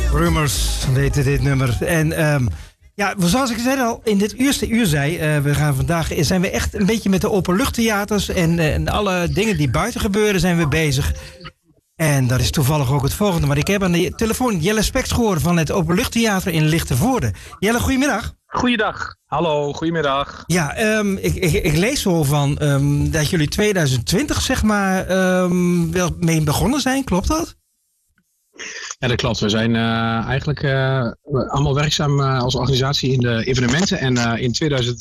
Rumors weten dit nummer. En ja, zoals ik zei al in dit eerste uur zei, zijn we echt een beetje met de openluchttheaters en alle dingen die buiten gebeuren zijn we bezig. En dat is toevallig ook het volgende. Maar ik heb aan de telefoon Jelle Spekschoor van het Openluchttheater in Lichtenvoorde. Jelle, goedemiddag. Goeiedag. Hallo, goedemiddag. Ja, ik lees zo van dat jullie 2020 zeg maar wel mee begonnen zijn. Klopt dat? Ja, dat klopt. We zijn eigenlijk allemaal werkzaam als organisatie in de evenementen. En in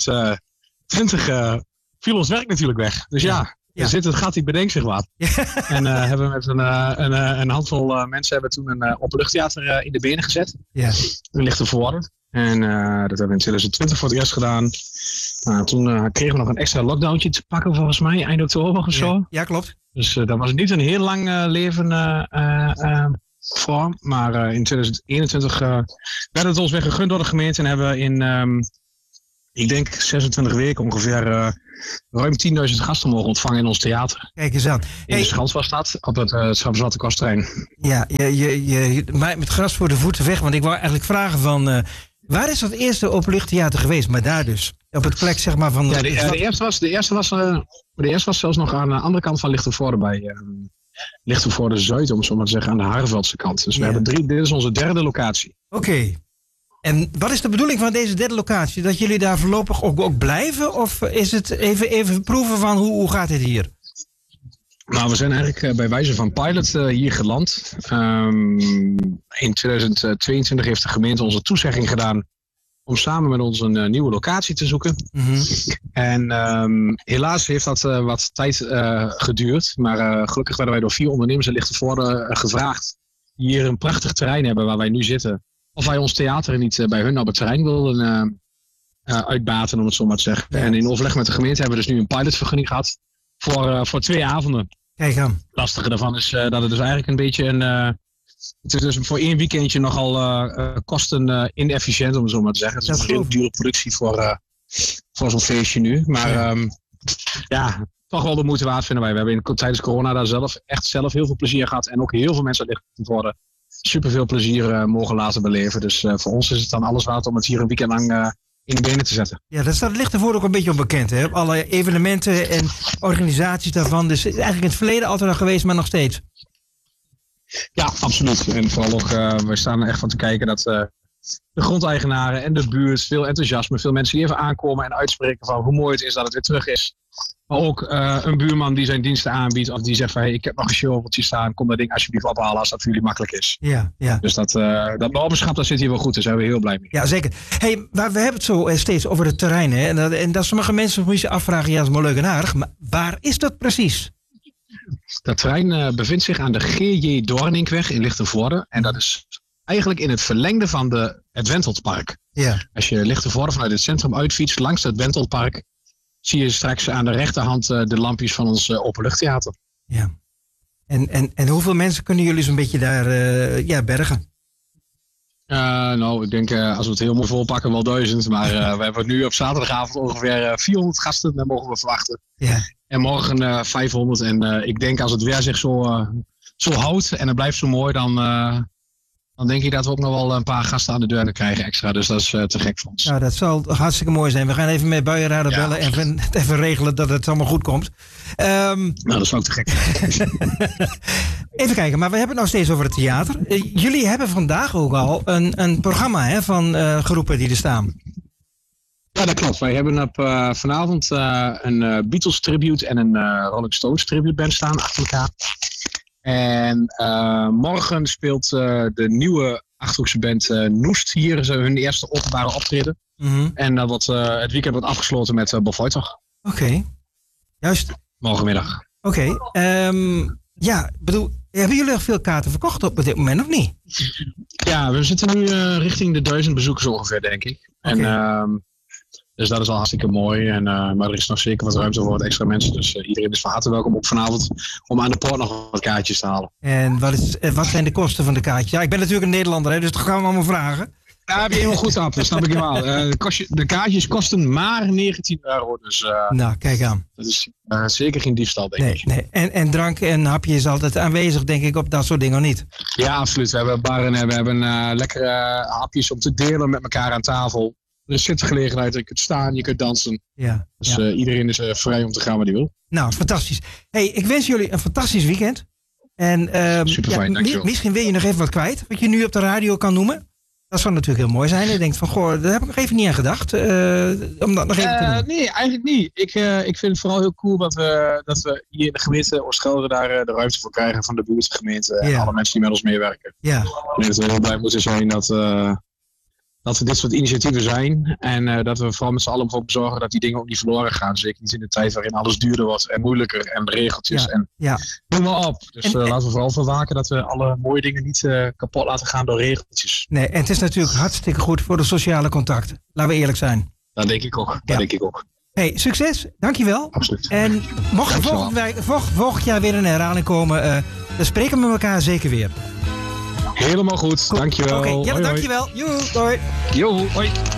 2020 viel ons werk natuurlijk weg. Dus ja. Het gaat die bedenkt zich wat. Ja. En hebben we met een handvol mensen hebben toen een openluchttheater in de benen gezet. Ja. In Lichtenvoorde. En dat hebben we in 2020 voor het eerst gedaan. Toen kregen we nog een extra lockdowntje te pakken volgens mij, eind oktober of zo. Ja, klopt. Dus dat was niet een heel lang leven voor. Maar in 2021 werd het ons weer gegund door de gemeente. En hebben we in, ik denk 26 weken ongeveer ruim 10.000 gasten mogen ontvangen in ons theater. Kijk eens aan. In de Schans was dat, op het Zwarte Kostterrein. Ja, je maakt met gras voor de voeten weg. Want ik wou eigenlijk vragen van... waar is dat eerste openluchttheater geweest? Maar daar dus. Op het plek zeg maar van... Ja, de eerste was zelfs nog aan de andere kant van Lichtenvoorde bij... Lichtenvoorde Zuid, om het zo maar te zeggen, aan de Harenveldse kant. Dus we hebben dit is onze derde locatie. Oké. En wat is de bedoeling van deze derde locatie? Dat jullie daar voorlopig ook blijven? Of is het even proeven van hoe gaat dit hier? Nou, we zijn eigenlijk bij wijze van pilot hier geland. In 2022 heeft de gemeente onze toezegging gedaan om samen met ons een nieuwe locatie te zoeken. Mm-hmm. En helaas heeft dat wat tijd geduurd. Maar gelukkig werden wij door 4 ondernemers in Lichtenvoorde gevraagd. Die hier een prachtig terrein hebben waar wij nu zitten. Of wij ons theater niet bij hun op het terrein wilden uitbaten, om het zo maar te zeggen. Ja. En in overleg met de gemeente hebben we dus nu een pilotvergunning gehad voor 2 avonden. Kijk aan. Het lastige daarvan is dat het dus eigenlijk een beetje het is dus voor 1 weekendje nogal kosten inefficiënt, om het zo maar te zeggen. Het is een heel dure productie voor zo'n feestje nu. Maar ja, toch wel de moeite waard vinden wij. We hebben tijdens corona daar zelf heel veel plezier gehad. En ook heel veel mensen uit Lichtenvoorde super veel plezier mogen laten beleven. Dus voor ons is het dan alles waard om het hier een weekend lang in de benen te zetten. Ja, daar staat Lichtenvoorde ook een beetje onbekend. Hè? Alle evenementen en organisaties daarvan. Dus het is eigenlijk in het verleden altijd al geweest, maar nog steeds. Ja, absoluut. En vooral ook, we staan er echt van te kijken dat de grondeigenaren en de buurt, veel enthousiasme, veel mensen die even aankomen en uitspreken van hoe mooi het is dat het weer terug is. Maar ook een buurman die zijn diensten aanbiedt of die zegt van hey, ik heb nog een shoveltje staan, kom dat ding alsjeblieft ophalen als dat voor jullie makkelijk is. Ja. Dus dat behoorschap, dat zit hier wel goed, daar zijn we heel blij mee. Ja, zeker. Hey, maar we hebben het zo steeds over het terrein. Hè? En dat sommige mensen moet je afvragen, ja, dat is maar leuk en aardig, maar waar is dat precies? Dat terrein bevindt zich aan de G.J. Doorninkweg in Lichtenvoorde. En dat is eigenlijk in het verlengde van het Wentelpark. Ja. Als je Lichtenvoorde vanuit het centrum uitfietst langs het Wentelpark, zie je straks aan de rechterhand de lampjes van ons openluchttheater. Ja. En hoeveel mensen kunnen jullie zo'n beetje daar bergen? Nou, ik denk als we het heel mooi volpakken wel 1000. Maar we hebben nu op zaterdagavond ongeveer 400 gasten. Dat mogen we verwachten. Ja. En morgen 500. En ik denk als het weer zich zo houdt en het blijft zo mooi, dan denk ik dat we ook nog wel een paar gasten aan de deur krijgen extra. Dus dat is te gek voor ons. Nou, dat zal hartstikke mooi zijn. We gaan even met buienradar bellen en even regelen dat het allemaal goed komt. Nou, dat is ook te gek. Even kijken, maar we hebben het nog steeds over het theater. Jullie hebben vandaag ook al een programma van groepen die er staan. Ja, dat klopt. Wij hebben op vanavond een Beatles tribute en een Rolling Stones tribute band staan achter elkaar. En morgen speelt de nieuwe Achterhoekse band Noest hier hun eerste openbare optreden. Mm-hmm. En het weekend wordt afgesloten met Bob Voigt. Oké. Juist. Morgenmiddag. Oké. Hebben jullie nog veel kaarten verkocht op dit moment of niet? Ja, we zitten nu richting de 1000 bezoekers ongeveer, denk ik. Okay. Dus dat is al hartstikke mooi. Maar er is nog zeker wat ruimte voor wat extra mensen. Dus iedereen is van harte welkom op vanavond om aan de poort nog wat kaartjes te halen. En wat zijn de kosten van de kaartjes? Ja, ik ben natuurlijk een Nederlander, dus dat gaan we allemaal vragen. Daar heb je helemaal goed af, dat snap ik helemaal. De kaartjes kosten maar €19. Dus Nou, kijk aan. dat is zeker geen diefstal, denk ik. Nee. En drank en hapje is altijd aanwezig, denk ik, op dat soort dingen, of niet? Ja, absoluut. We hebben barren en we hebben lekkere hapjes om te delen met elkaar aan tafel. Er is zitgelegenheid, je kunt staan, je kunt dansen. Ja. Dus iedereen is vrij om te gaan waar hij wil. Nou, fantastisch. Hey, ik wens jullie een fantastisch weekend. En Super fijn, dankjewel. Misschien wil je nog even wat kwijt, wat je nu op de radio kan noemen. Dat zou natuurlijk heel mooi zijn. Je denkt van, goh, daar heb ik nog even niet aan gedacht. Om dat nog even te doen. Nee, eigenlijk niet. Ik vind het vooral heel cool dat we hier in de gemeente Oostgelre daar de ruimte voor krijgen van de buurtgemeente en alle mensen die met ons meewerken. Ja. Ik denk dat we heel blij moeten zijn dat we dit soort initiatieven zijn. En dat we vooral met z'n allen ervoor zorgen dat die dingen ook niet verloren gaan. Zeker niet in de tijd waarin alles duurder wordt en moeilijker en regeltjes. Noem maar op. Dus laten we vooral voor waken dat we alle mooie dingen niet kapot laten gaan door regeltjes. Nee, en het is natuurlijk hartstikke goed voor de sociale contacten. Laten we eerlijk zijn. Dat denk ik ook. Hey, succes. Dankjewel. Absoluut. En mocht er volgend jaar weer een herhaling komen, dan spreken we met elkaar zeker weer. Helemaal goed. Dankjewel. Oké, dankjewel. Joe, doei. Jo, hoi.